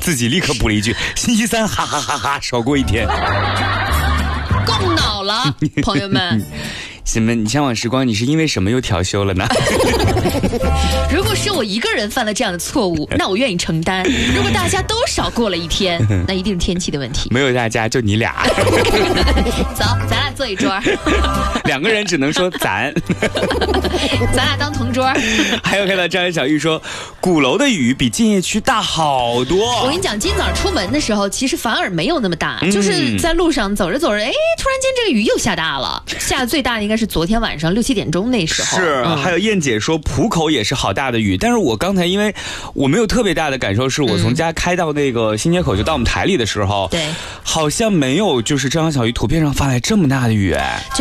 自己立刻补了一句：星期三，哈哈哈哈，少过一天。 够恼了，朋友们。 什么？你向往时光，你是因为什么又调休了呢？ 如果是我一个人犯了这样的错误，那我愿意承担。如果大家都少过了一天，那一定是天气的问题。 没有大家，就你俩。 走，咱俩坐一桌。 两个人只能说咱。 咱俩当同桌。 还有看到张小玉说，鼓楼的雨比建邺区大好多。 我跟你讲，今早出门的时候，其实反而没有那么大，就是在路上走着走着，哎，突然间这个雨又下大了。下的最大的应该是昨天晚上6、7点钟那时候。 是，还有燕姐说浦口也是好大的雨，但是我刚才因为我没有特别大的感受，是我从家开到那个新街口就到我们台里的时候， 对， 好像没有就是张小玉图片上发来这么大的雨。